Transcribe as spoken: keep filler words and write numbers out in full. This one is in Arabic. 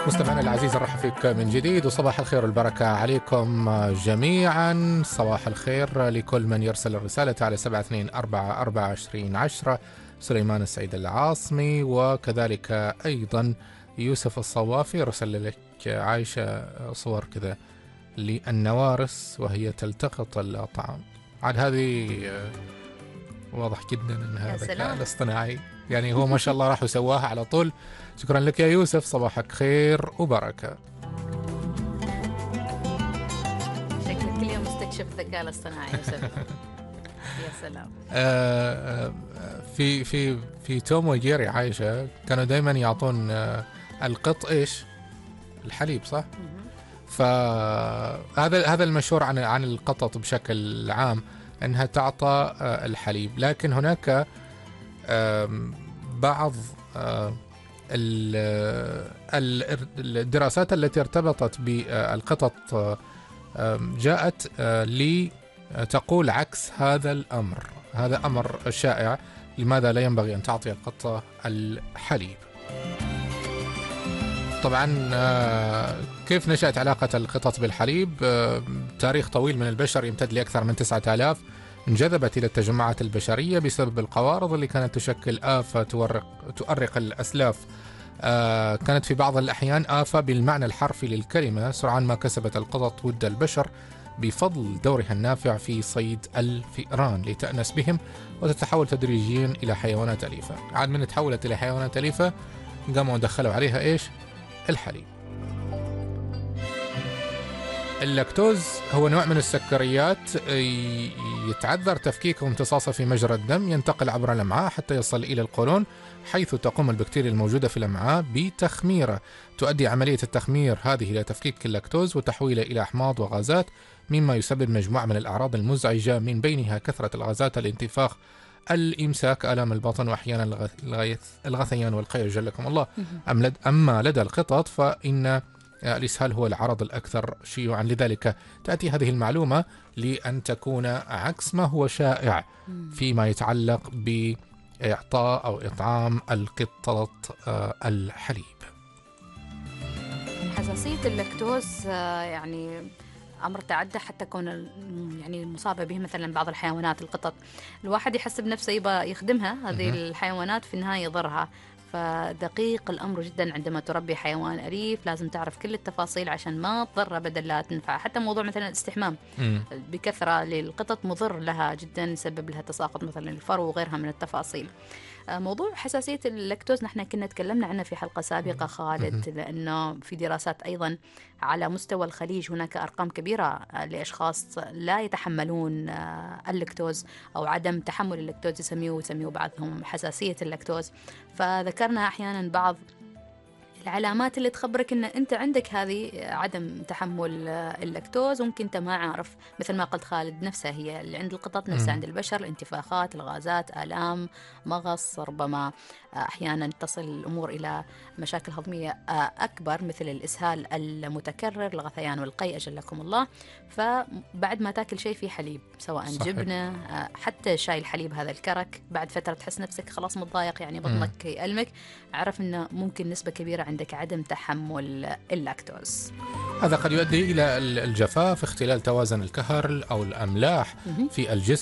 مستمعنا العزيز نرحب فيك من جديد، وصباح الخير والبركة عليكم جميعا. صباح الخير لكل من يرسل الرسالة على سبعة اثنين أربعة أربعة عشرين عشرة، سليمان السعيد العاصمي، وكذلك أيضا يوسف الصوافي رسل لك عايشة صور كذا للنوارس وهي تلتقط الطعام. عاد هذه واضح جدا أنها ذكاء الاصطناعي، يعني هو ما شاء الله راح وسواها على طول. شكرا لك يا يوسف، صباحك خير وبركة. شكلك كل يوم مستكشف الذكاء الاصطناعي يوسف. يا سلام. آه في في في توم وجيري عايشة كانوا دائما يعطون آه القط ايش؟ الحليب، صح؟ فهذا هذا المشهور عن عن القطط بشكل عام، انها تعطى آه الحليب، لكن هناك آه بعض آه الدراسات التي ارتبطت بالقطط جاءت لتقول عكس هذا الأمر. هذا أمر شائع. لماذا لا ينبغي أن تعطي القطة الحليب؟ طبعا كيف نشأت علاقة القطط بالحليب؟ تاريخ طويل من البشر يمتد لأكثر من تسعة آلاف. انجذبت إلى التجمعات البشرية بسبب القوارض اللي كانت تشكل آفة تورق تؤرق الأسلاف. آه كانت في بعض الأحيان آفة بالمعنى الحرفي للكلمة. سرعان ما كسبت القطط ود البشر بفضل دورها النافع في صيد الفئران لتأنس بهم وتتحول تدريجيا إلى حيوانات أليفة. عاد من تحولت إلى حيوانات أليفة قاموا دخلوا عليها إيش؟ الحليب. اللاكتوز هو نوع من السكريات يتعذر تفكيكه وامتصاصه في مجرى الدم، ينتقل عبر الأمعاء حتى يصل إلى القولون، حيث تقوم البكتيريا الموجودة في الأمعاء بتخميره. تؤدي عملية التخمير هذه إلى تفكيك اللاكتوز وتحويله إلى أحماض وغازات، مما يسبب مجموعة من الأعراض المزعجة، من بينها كثرة الغازات، الانتفاخ، الإمساك، آلام البطن، وأحيانا الغثيان والقيء جلكم الله. أما لدى القطط فإن الإسهال هو العرض الأكثر شيوعا، لذلك تأتي هذه المعلومة لأن تكون عكس ما هو شائع فيما يتعلق بإعطاء أو إطعام القطط الحليب. حساسية اللاكتوز يعني أمر تعدى حتى كون يعني المصابة به مثلا بعض الحيوانات القطط، الواحد يحسب نفسه يبغى يخدمها هذه الحيوانات، في النهاية يضرها. فدقيق الأمر جدا عندما تربي حيوان أليف، لازم تعرف كل التفاصيل عشان ما تضره بدل لا تنفع. حتى موضوع مثلا الاستحمام بكثرة للقطط مضر لها جدا، يسبب لها تساقط مثلا الفرو وغيرها من التفاصيل. موضوع حساسية اللاكتوز نحن كنا تكلمنا عنه في حلقة سابقة خالد، لأنه في دراسات أيضا على مستوى الخليج هناك أرقام كبيرة لأشخاص لا يتحملون اللاكتوز أو عدم تحمل اللاكتوز، يسميوه يسميوه بعضهم حساسية اللاكتوز. فذكرنا أحيانا بعض العلامات اللي تخبرك ان انت عندك هذه عدم تحمل اللاكتوز، وممكن انت ما عارف. مثل ما قلت خالد، نفسها هي اللي عند القطط نفسها عند البشر، الانتفاخات، الغازات، آلام، مغص، ربما احيانا تصل الامور الى مشاكل هضميه اكبر مثل الاسهال المتكرر، الغثيان والقيء اجلكم الله. فبعد ما تاكل شيء فيه حليب، سواء صحيح. جبنه، حتى شاي الحليب هذا الكرك، بعد فتره تحس نفسك خلاص متضايق، يعني بطنك يألمك، عرف انه ممكن نسبه كبيره عندك عدم تحمل اللاكتوز. هذا قد يؤدي إلى الجفاف، اختلال توازن الكهرل أو الأملاح في الجسم.